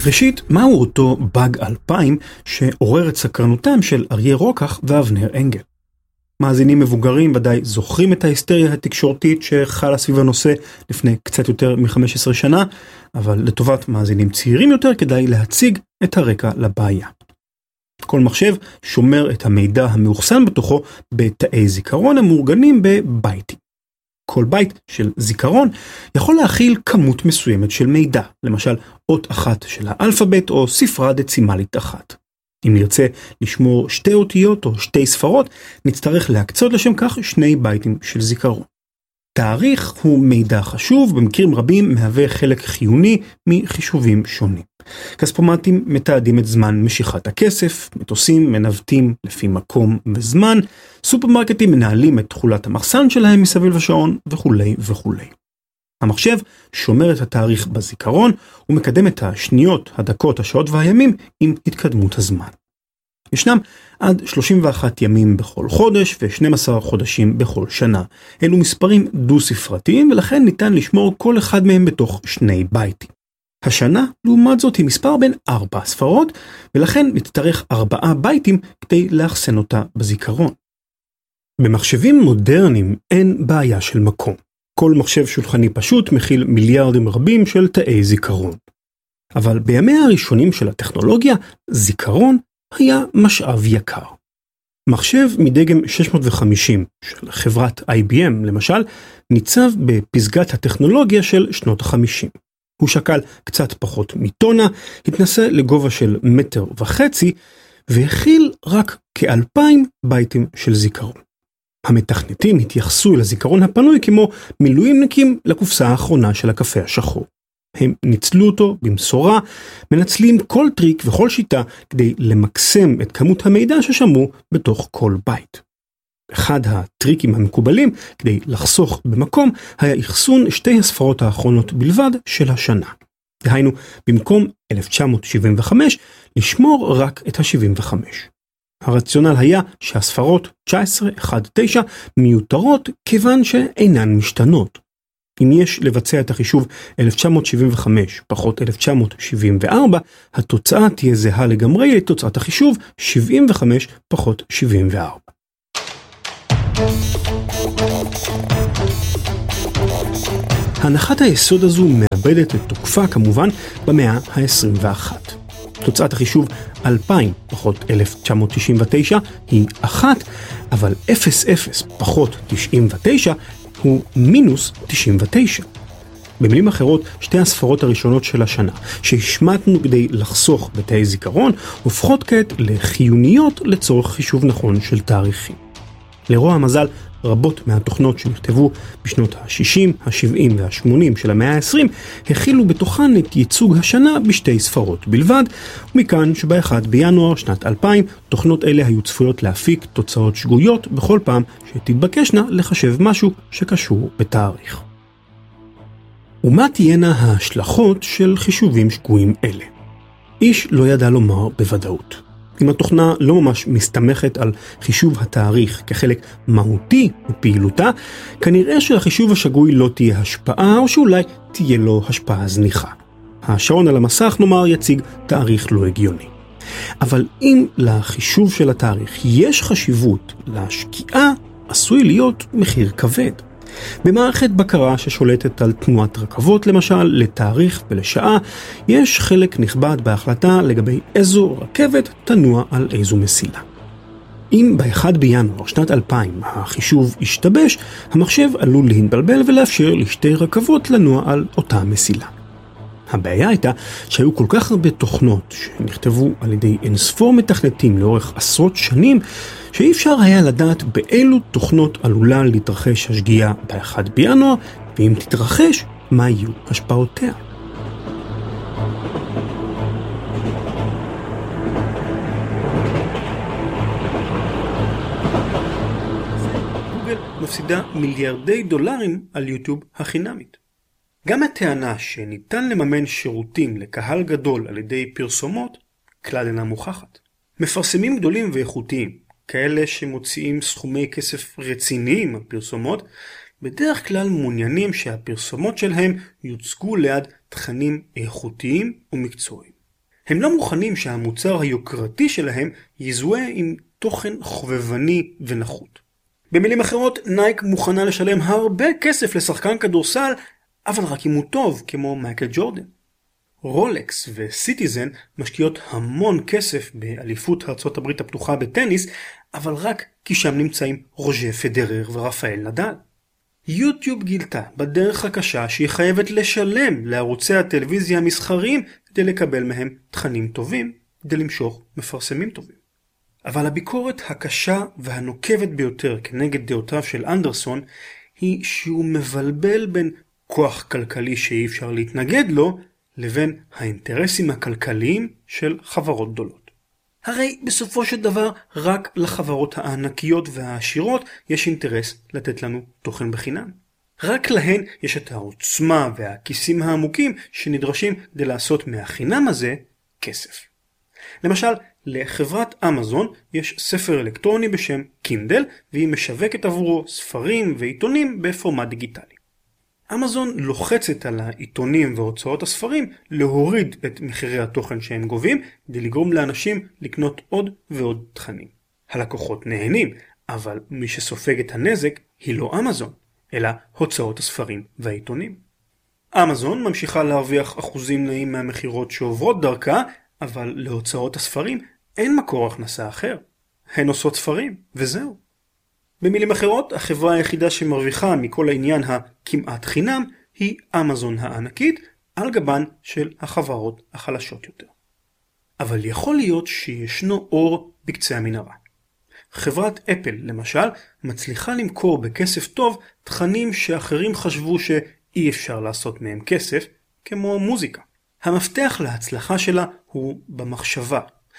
ראשית, מהו אותו באג 2000 שעורר את סקרנותם של אריה רוקח ואבנר אנגל? מאזינים מבוגרים ודאי זוכרים את ההיסטריה התקשורתית שחלה סביב הנושא לפני קצת יותר מ-15 שנה, אבל לטובת מאזינים צעירים יותר כדאי להציג את הרקע לבעיה. כל מחשב שומר את המידע המאוחסן בתוכו בתאי זיכרון המאורגנים בבייטים. כל בייט של זיכרון יכול להכיל כמות מסוימת של מידע, למשל אות אחת של האלפבית או ספרה דצימלית אחת. אם נרצה לשמור שתי אותיות או שתי ספרות, נצטרך להקצות לשם כך 2 בייטים של זיכרון. תאריך הוא מידע חשוב, במקרים רבים מהווה חלק חיוני מחישובים שונים. כספומטים מתעדים את זמן משיכת הכסף, מטוסים מנווטים לפי מקום וזמן, סופרמרקטים מנהלים את תכולת המחסן שלהם מסביב לשעון וכו' וכו'. המחשב שומר את התאריך בזיכרון ומקדם את השניות, הדקות, השעות והימים עם התקדמות הזמן. ישנם עד 31 ימים בכל חודש ו12 חודשים בכל שנה. אלו מספרים דו-ספרתיים ולכן ניתן לשמור כל אחד מהם בתוך 2 בייטים. השנה, לעומת זאת, היא מספר בין 4 ספרות, ולכן נצטרך 4 בייטים כדי לאחסן אותה בזיכרון. במחשבים מודרניים אין בעיה של מקום. כל מחשב שולחני פשוט מכיל מיליארדים רבים של תאי זיכרון. אבל בימיה הראשונים של הטכנולוגיה, זיכרון היה משאב יקר. מחשב מדגם 650 של חברת IBM, למשל, ניצב בפסגת הטכנולוגיה של שנות ה-50. הוא שקל קצת פחות מטונה, התנסה לגובה של 1.5 מטר, והכיל רק כ-2,000 בייטים של זיכרון. המתכנתים התייחסו אל הזיכרון הפנוי כמו מילואימניקים לקופסה האחרונה של הקפה השחור. הם ניצלו אותו במשורה, מנצלים כל טריק וכל שיטה כדי למקסם את כמות המידע ששמרו בתוך כל בייט. אחד הטריקים המקובלים כדי לחסוך במקום היה אחסון 2 הספרות האחרונות בלבד של השנה. דהיינו, במקום 1975, לשמור רק את ה-75. הרציונל היה שהספרות 19, 1, 9 מיותרות כיוון שאינן משתנות. אם יש לבצע את החישוב 1975 פחות 1974, התוצאה תהיה זהה לגמרי לתוצאת החישוב 75 פחות 74. הנחת היסוד הזו מאבדת את תוקפה כמובן במאה ה-21. תוצאת החישוב 2000 פחות 1999 היא 1, אבל 00 פחות 99 הוא מינוס 99. במילים אחרות, 2 הספרות הראשונות של השנה שהשמטנו כדי לחסוך בתאי זיכרון הופכות כעת לחיוניות לצורך חישוב נכון של תאריכים. לרוע המזל, רבות מהתוכנות שנכתבו בשנות ה-60, ה-70 וה-80 של המאה ה-20 הכילו בתוכן את ייצוג השנה ב2 ספרות בלבד, ומכאן שב-1 בינואר שנת 2000 תוכנות אלה היו צפויות להפיק תוצאות שגויות בכל פעם שתתבקשנה לחשב משהו שקשור בתאריך. ומה תהיינה ההשלכות של חישובים שגויים אלה? איש לא ידע לומר בוודאות. אם התוכנה לא ממש מסתמכת על חישוב התאריך כחלק מהותי בפעילותה, כנראה שהחישוב השגוי לא תהיה השפעה, או שאולי תהיה לו השפעה זניחה. השעון על המסך, נאמר, יציג תאריך לא הגיוני. אבל אם לחישוב של התאריך יש חשיבות, להשקיעה עשוי להיות מחיר כבד. במערכת בקרה ששולטת על תנועת רכבות למשל, לתאריך ולשעה, יש חלק נכבד בהחלטה לגבי איזו רכבת תנוע על איזו מסילה. אם ב-1 בינואר שנת 2000 החישוב ישתבש, המחשב עלול להתבלבל ולאפשר לשתי רכבות לנוע על אותה מסילה. הבעיה הייתה שהיו כל כך הרבה תוכנות שנכתבו על ידי אינספור מתכנתים לאורך עשרות שנים, שאי אפשר היה לדעת באילו תוכנות עלולה להתרחש השגיאה ב-1 בינואר, ואם תתרחש, מה יהיו השפעותיה. גוגל מפסידה מיליארדי דולרים על יוטיוב החינמית. גם הטענה שניתן לממן שירותים לקהל גדול על ידי פרסומות, כלל אינה מוכחת. מפרסמים גדולים ואיכותיים, כאלה שמוציאים סכומי כסף רציניים על פרסומות, בדרך כלל מעוניינים שהפרסומות שלהם יוצגו ליד תכנים איכותיים ומקצועיים. הם לא מוכנים שהמוצר היוקרתי שלהם יזוהה עם תוכן חובבני ונחות. במילים אחרות, נייק מוכנה לשלם הרבה כסף לשחקן כדורסל, אבל רק אם הוא טוב, כמו מייקל ג'ורדן. רולקס וסיטיזן משקיעות המון כסף באליפות ארצות הברית הפתוחה בטניס, אבל רק כי שם נמצאים רוז'ה פדרר ורפאל נדל. יוטיוב גילתה בדרך הקשה שהיא חייבת לשלם לערוצי הטלוויזיה המסחריים כדי לקבל מהם תכנים טובים, כדי למשוך מפרסמים טובים. אבל הביקורת הקשה והנוקבת ביותר כנגד דעותיו של אנדרסון היא שהוא מבלבל בין כוח כלכלי שאי אפשר להתנגד לו לבין האינטרסים הכלכליים של חברות גדולות. הרי בסופו של דבר רק לחברות הענקיות והעשירות יש אינטרס לתת לנו תוכן בחינם. רק להן יש את העוצמה והכיסים העמוקים שנדרשים כדי לעשות מהחינם הזה כסף. למשל, לחברת אמזון יש ספר אלקטרוני בשם קינדל, והיא משווקת עבורו ספרים ועיתונים בפורמט דיגיטלי. אמזון לוחצת על העיתונים והוצאות הספרים להוריד את מחירי התוכן שהם גובים, כדי לגרום לאנשים לקנות עוד ועוד תכנים. הלקוחות נהנים, אבל מי שסופג את הנזק היא לא אמזון, אלא הוצאות הספרים והעיתונים. אמזון ממשיכה להרוויח אחוזים נעים מהמחירות שעוברות דרכה, אבל להוצאות הספרים אין מקור הכנסה אחר. הן עושות ספרים, וזהו. במילים אחרות, החברה היחידה שמרוויחה מכל העניין הכמעט חינם היא אמזון הענקית, על גבן של החברות החלשות יותר. אבל יכול להיות שישנו אור בקצה המנהרה. חברת אפל, למשל, מצליחה למכור בכסף טוב תכנים שאחרים חשבו שאי אפשר לעשות מהם כסף, כמו מוזיקה. המפתח להצלחה שלה הוא במחשבה,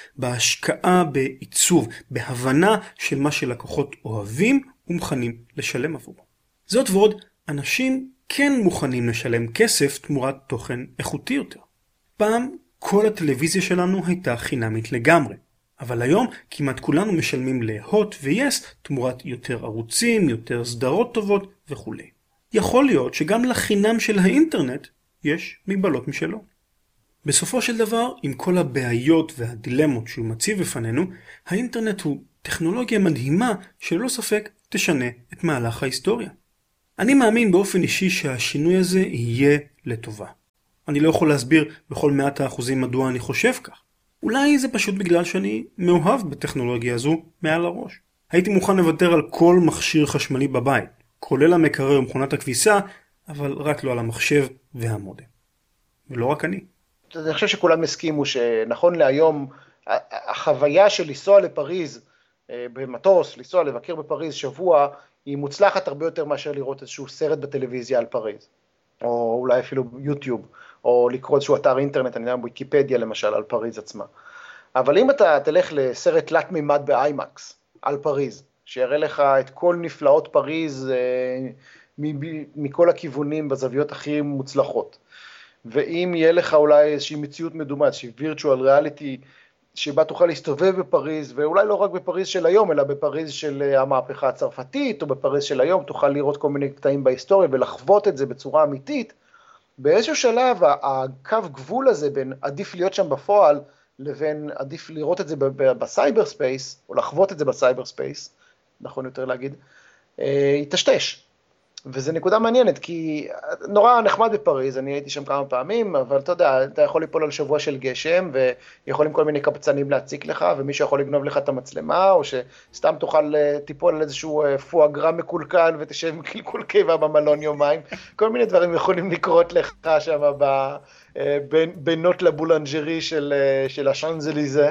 בהשקעה בעיצוב, בהבנה של מה שלקוחות אוהבים ומוכנים לשלם עבורו. זאת ועוד, אנשים כן מוכנים לשלם כסף תמורת תוכן איכותי יותר. פעם כל הטלוויזיה שלנו הייתה חינמית לגמרי, אבל היום כמעט כולנו משלמים להוט ויס תמורת יותר ערוצים, יותר סדרות טובות וכו'. יכול להיות שגם לחינם של האינטרנט יש מגבלות משלו. בסופו של דבר, עם כל הבעיות והדילמות שהוא מציב בפנינו, האינטרנט הוא טכנולוגיה מדהימה שללא ספק תשנה את מהלך ההיסטוריה. אני מאמין באופן אישי שהשינוי הזה יהיה לטובה. אני לא יכול להסביר בכל 100% מדוע אני חושב כך. אולי זה פשוט בגלל שאני מאוהב בטכנולוגיה הזו מעל הראש. הייתי מוכן לוותר על כל מכשיר חשמלי בבית, כולל המקרר ומכונת הכביסה, אבל רק לא על המחשב והמודם. ולא רק אני. אני חושב שכולם הסכימו שנכון להיום, החוויה של לנסוע לפריז במטוס, לנסוע לבקר בפריז שבוע, היא מוצלחת הרבה יותר מאשר לראות איזשהו סרט בטלוויזיה על פריז, או אולי אפילו יוטיוב, או לקרוא איזשהו אתר אינטרנט, אני יודע, ויקיפדיה למשל, על פריז עצמה. אבל אם אתה תלך לסרט תלת מימד באיימקס על פריז, שיראה לך את כל נפלאות פריז מכל הכיוונים בזוויות הכי מוצלחות, ואם יהיה לך אולי איזושהי מציאות מדומה, איזושהי virtual reality, שבה תוכל להסתובב בפריז, ואולי לא רק בפריז של היום, אלא בפריז של המהפכה הצרפתית, או בפריז של היום, תוכל לראות כל מיני קטעים בהיסטוריה, ולחוות את זה בצורה אמיתית, באיזשהו שלב, הקו גבול הזה בין עדיף להיות שם בפועל, לבין עדיף לראות את זה בסייבר ספייס, או לחוות את זה בסייבר ספייס, נכון יותר להגיד, יטשטש. וזו נקודה מעניינת, כי נורא נחמד בפריז, אני הייתי שם כמה פעמים, אבל אתה יודע, אתה יכול ליפול על שבוע של גשם, ויכולים כל מיני קבצנים להציק לך, ומישהו יכול לגנוב לך את המצלמה, או שסתם תיפול על איזשהו פואגרה מקולקל, ותשב עם קלקול קיבה במלון יומיים, כל מיני דברים יכולים לקרות לך שם בנות לבולנג'רי של השאנזליזה,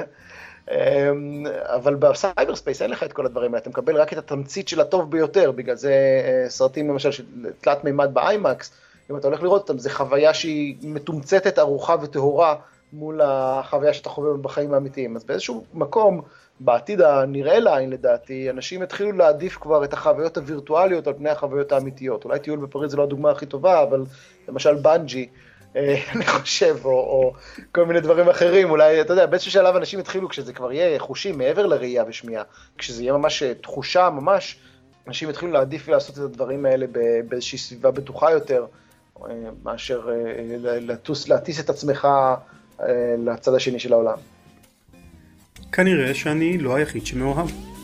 אבל בסייבר ספייס אין לך את כל הדברים האלה, אתה מקבל רק את התמצית של הטוב ביותר, בגלל זה סרטים למשל של תלת מימד באיימקס, אם אתה הולך לראות אותם, זה חוויה שהיא מתומצתת, ארוחה וטהורה מול החוויה שאתה חווה בחיים האמיתיים. אז באיזשהו מקום, בעתיד הנראה לעין לדעתי, אנשים התחילו להעדיף כבר את החוויות הווירטואליות על פני החוויות האמיתיות. אולי טיול בפריז זה לא הדוגמה הכי טובה, אבל למשל בנג'י, אני חושב, או כל מיני דברים אחרים, אולי, אתה יודע, באיזשהו שלב אנשים התחילו, כשזה כבר יהיה חושים מעבר לראייה ושמיעה, כשזה יהיה ממש תחושה ממש, אנשים התחילו להעדיף לעשות את הדברים האלה באיזושהי סביבה בטוחה יותר, מאשר להטיס את עצמך לצד השני של העולם. כנראה שאני לא היחיד שמאוהב.